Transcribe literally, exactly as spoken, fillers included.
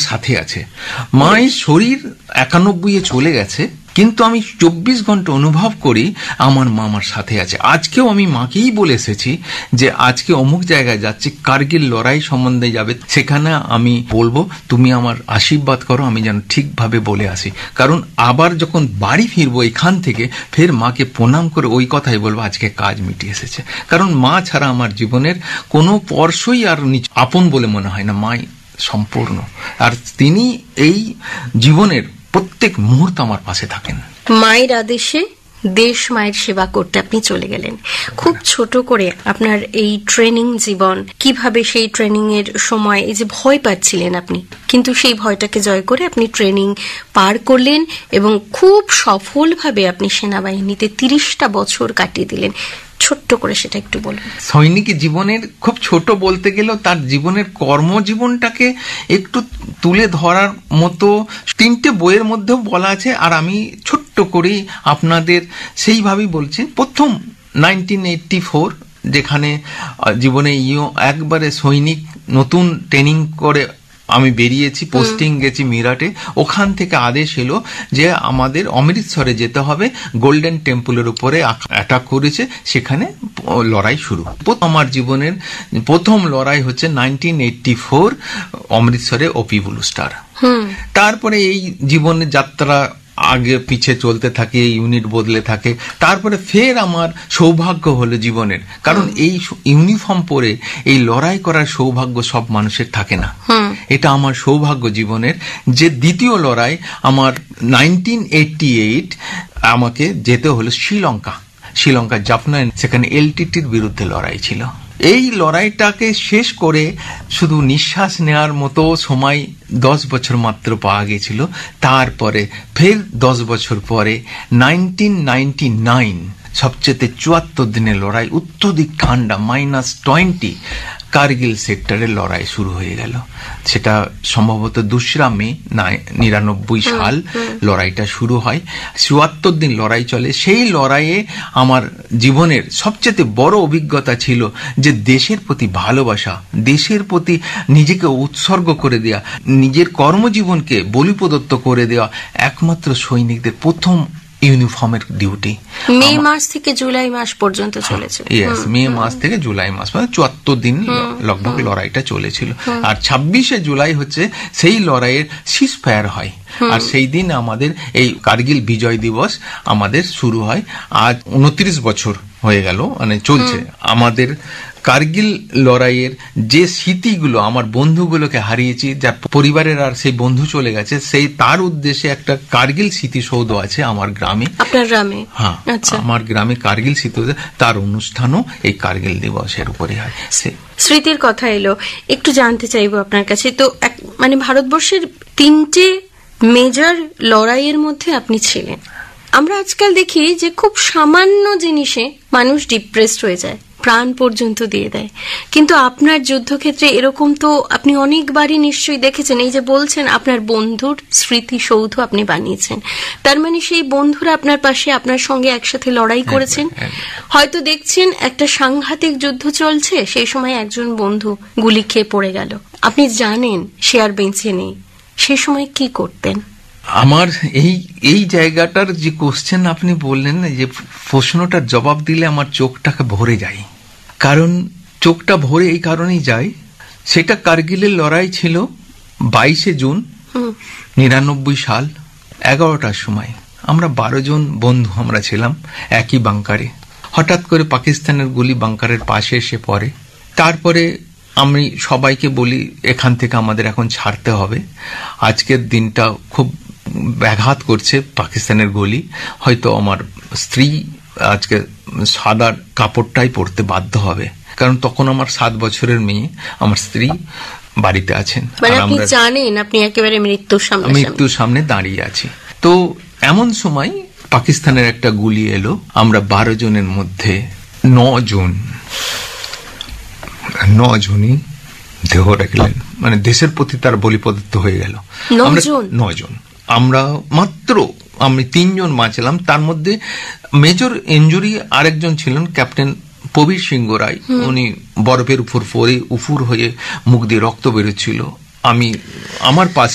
সাথে আছে। মায়ের শরীর একানব্বই এ চলে গেছে, কিন্তু আমি চব্বিশ ঘন্টা অনুভব করি আমার মা আমার সাথে আছে। আজকেও আমি মাকেই বলে এসেছি যে আজকে অমুক জায়গায় যাচ্ছি, কার্গিল লড়াই সম্বন্ধে যাবে, সেখানে আমি বলবো তুমি আমার আশীর্বাদ করো, আমি যেন ঠিকভাবে বলে আসি। কারণ আবার যখন বাড়ি ফিরবো এখান থেকে, ফের মাকে প্রণাম করে ওই কথাই বলবো আজকে কাজ মিটিয়ে এসেছে। কারণ মা ছাড়া আমার জীবনের কোনো স্পর্শই আর আপন বলে মনে হয় না, মাই সম্পূর্ণ। আর তিনি এই জীবনের প্রত্যেক মুহূর্ত আমার পাশে থাকেন। মায়ের আদেশে দেশ মায়ের সেবা করতে আপনি চলে গেলেন। খুব ছোট করে আপনার এই ট্রেনিং জীবন, কিভাবে সেই ট্রেনিং এর সময় এই যে ভয় পাচ্ছিলেন আপনি, কিন্তু সেই ভয়টাকে জয় করে আপনি ট্রেনিং পার করলেন এবং খুব সফলভাবে আপনি সেনাবাহিনীতে তিরিশটা বছর কাটিয়ে দিলেন। ছোট্ট করে সেটা একটু বলুন। সৈনিক জীবনের খুব ছোট বলতে গেলেও তার জীবনের কর্মজীবনটাকে একটু তুলে ধরার মতো তিনটে বইয়ের মধ্যেও বলা আছে, আর আমি ছোট্ট করেই আপনাদের সেইভাবেই বলছি। প্রথম নাইনটিন এইটটি ফোর যেখানে জীবনে ইও একবারে সৈনিক নতুন ট্রেনিং করে আমি বেরিয়েছি, পোস্টিং গেছি মিরাটে। ওখান থেকে আদেশ এলো যে আমাদের অমৃতসরে যেতে হবে, গোল্ডেন টেম্পলের উপরে অ্যাটাক করেছে, সেখানে লড়াই শুরু। আমার জীবনের প্রথম লড়াই হচ্ছে নাইনটিন এইটটি ফোর অমৃতসরে ওপি ব্লু স্টার। তারপরে এই জীবনের যাত্রা আগে পিছে চলতে থাকে, ইউনিট বদলে থাকে। তারপরে ফের আমার সৌভাগ্য হলো জীবনের, কারণ এই ইউনিফর্ম পরে এই লড়াই করার সৌভাগ্য সব মানুষের থাকে না। এটা আমার সৌভাগ্য জীবনের যে দ্বিতীয় লড়াই আমার নাইনটিন এইটটি এইট আমাকে যেতে হলো শ্রীলঙ্কা। শ্রীলঙ্কা জাফনা, সেখানে এলটিটির বিরুদ্ধে লড়াই ছিল। এই লড়াইটাকে শেষ করে শুধু নিঃশ্বাস নেওয়ার মতো সময় দশ বছর মাত্র পাওয়া গেছিল। তারপরে ফের দশ বছর পরে নাইনটিন নাইনটি নাইন সবচেয়ে চুয়াত্তর দিনের লড়াই, অত্যধিক ঠান্ডা, মাইনাস টোয়েন্টি, কার্গিল সেক্টরে লড়াই শুরু হয়ে গেল। সেটা সম্ভবত দোসরা মে নিরানব্বই সাল লড়াইটা শুরু হয়। চুয়াত্তর দিন লড়াই চলে। সেই লড়াইয়ে আমার জীবনের সবচেয়ে বড় অভিজ্ঞতা ছিল যে দেশের প্রতি ভালোবাসা, দেশের প্রতি নিজেকে উৎসর্গ করে দেওয়া, নিজের কর্মজীবনকে বলিপ্রদত্ত করে দেওয়া একমাত্র সৈনিকদের প্রথম ইউনিফর্মের ডিউটি। মে মাস থেকে জুলাই মাস পর্যন্ত চলেছে। ইয়েস, মে মাস থেকে জুলাই মাস, মানে চুয়াত্তর দিন লগভগ লড়াইটা চলেছিল। আর ছাব্বিশে জুলাই হচ্ছে সেই লড়াইয়ের সিজ ফায়ার হয়। আর সেই দিন আমাদের এই কার্গিল বিজয় দিবস আমাদের শুরু হয়। আজ উনত্রিশ বছর হয়ে গেল, মানে চলছে আমাদের কার্গিল লড়াইয়ের যে স্মৃতিগুলো, আমার বন্ধুগুলোকে হারিয়েছি, যার পরিবারের আর সেই বন্ধু চলে গেছে, সেই তার উদ্দেশ্যে একটা কার্গিল স্মৃতিসৌধ আছে আমার গ্রামে। আপনার গ্রামে? হ্যাঁ, আমার গ্রামে কার্গিল স্মৃতিসৌধ, তার অনুষ্ঠানও এই কার্গিল দিবসের উপরে হয়। স্মৃতির কথা এলো, একটু জানতে চাইবো আপনার কাছে। তো মানে ভারতবর্ষের তিনটে মেজর লড়াইয়ের মধ্যে আপনি ছিলেন। আমরা আজকাল দেখি যে খুব সামান্য জিনিসে মানুষ ডিপ্রেসড হয়ে যায়, প্রাণ পর্যন্ত দিয়ে দেয়, কিন্তু আপনার যুদ্ধক্ষেত্রে এরকম তো আপনি অনেকবারই নিশ্চয়ই দেখেছেন। এই যে বলছেন আপনার বন্ধুর স্মৃতিসৌধ আপনি বানিয়েছেন, তার মানে সেই বন্ধুরা আপনার পাশে আপনার সঙ্গে একসাথে লড়াই করেছেন। হয়তো দেখছেন একটা সাংঘাতিক যুদ্ধ চলছে, সেই সময় একজন বন্ধু গুলি খেয়ে পড়ে গেল, আপনি জানেন সে আর বেঁচে নেই, সে সময় কি করতেন? আমার এই এই জায়গাটার যে কোশ্চেন আপনি বললেন, যে প্রশ্নটার জবাব দিলে আমার চোখটাকে ভরে যায়। কারণ চোখটা ভরে এই কারণেই যায়, সেটা কার্গিলের লড়াই ছিল বাইশে জুন নিরানব্বই সাল এগারোটার সময়। আমরা বারো জন বন্ধু আমরা ছিলাম একই বাংকারে। হঠাৎ করে পাকিস্তানের গুলি বাংকারের পাশে এসে পড়ে। তারপরে আমি সবাইকে বলি এখান থেকে আমাদের এখন ছাড়তে হবে, আজকের দিনটা খুব ব্যাঘাত করছে পাকিস্তানের গুলি, হয়তো আমার স্ত্রী আজকে সাদা কাপড়টাই পরতে বাধ্য হবে, কারণ তখন আমার সাত বছরের মেয়ে, আমার স্ত্রী বাড়িতে আছেন। আপনি জানেন আপনি একেবারে মৃত্যুর সামনে মৃত্যুর সামনে দাঁড়িয়ে আছি। তো এমন সময় পাকিস্তানের একটা গুলি এলো, আমরা বারো জনের মধ্যে ন জন ন জনই দেহ রাখলেন, মানে দেশের প্রতি তার বলিপ্রদত্ত হয়ে গেল। ন জন আমরা মাত্র, আমি তিনজন বাঁচলাম। তার মধ্যে মেজর ইনজুরি আরেকজন ছিলেন ক্যাপ্টেন প্রবীর সিংহ রায়, উনি বরফের উপর পরে উপুর হয়ে মুখ দিয়ে রক্ত বেরোচ্ছিল। আমি আমার পাশে